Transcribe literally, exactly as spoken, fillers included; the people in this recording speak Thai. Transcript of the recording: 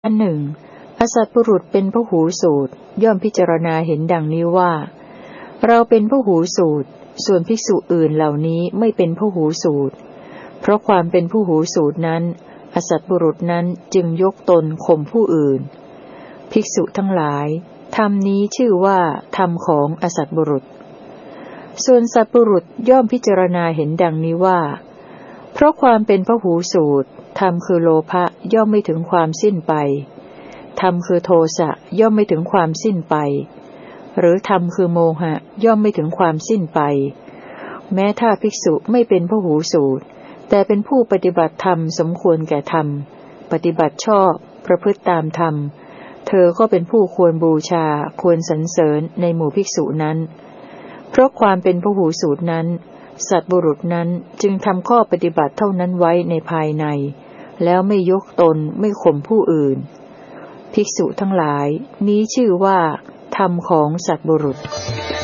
อันหนึ่งอสัตบุรุษเป็นพหูสูตรย่อมพิจารณาเห็นดังนี้ว่าเราเป็นพหูสูตรส่วนภิกษุอื่นเหล่านี้ไม่เป็นพหูสูตรเพราะความเป็นพหูสูตรนั้นอสัตบุรุษนั้นจึงยกตนข่มผู้อื่นภิกษุทั้งหลายธรรมนี้ชื่อว่าธรรมของอสัตบุรุษส่วนสัตบุรุษย่อมพิจารณาเห็นดังนี้ว่าเพราะความเป็นพหูสูตรธรรมคือโลภะย่อมไม่ถึงความสิ้นไปธรรมคือโทสะย่อมไม่ถึงความสิ้นไปหรือธรรมคือโมหะย่อมไม่ถึงความสิ้นไปแม้ถ้าภิกษุไม่เป็นพหูสูตรแต่เป็นผู้ปฏิบัติธรรมสมควรแก่ธรรมปฏิบัติชอบประพฤติตามธรรมเธอก็เป็นผู้ควรบูชาควรสรรเสริญในหมู่ภิกษุนั้นเพราะความเป็นพหูสูตรนั้นสัตบุรุษนั้นจึงทำข้อปฏิบัติเท่านั้นไว้ในภายในแล้วไม่ยกตนไม่ข่มผู้อื่นภิกษุทั้งหลายนี้ชื่อว่าธรรมของสัตบุรุษ